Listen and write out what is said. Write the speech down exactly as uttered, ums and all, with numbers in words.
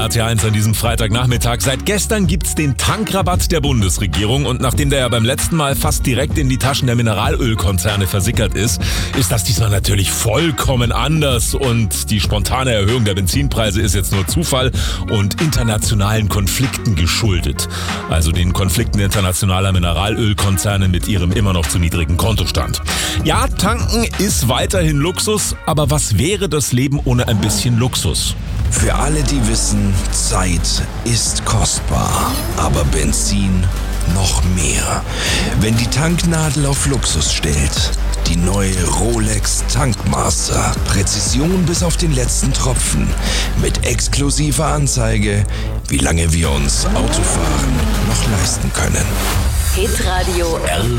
R T eins an diesem Freitagnachmittag. Seit gestern gibt's den Tankrabatt der Bundesregierung und nachdem der ja beim letzten Mal fast direkt in die Taschen der Mineralölkonzerne versickert ist, ist das diesmal natürlich vollkommen anders und die spontane Erhöhung der Benzinpreise ist jetzt nur Zufall und internationalen Konflikten geschuldet. Also den Konflikten internationaler Mineralölkonzerne mit ihrem immer noch zu niedrigen Kontostand. Ja, tanken ist weiterhin Luxus, aber was wäre das Leben ohne ein bisschen Luxus? Für alle, die wissen, Zeit ist kostbar, aber Benzin noch mehr. Wenn die Tanknadel auf Luxus stellt, die neue Rolex Tankmaster. Präzision bis auf den letzten Tropfen. Mit exklusiver Anzeige, wie lange wir uns Autofahren noch leisten können. Hitradio R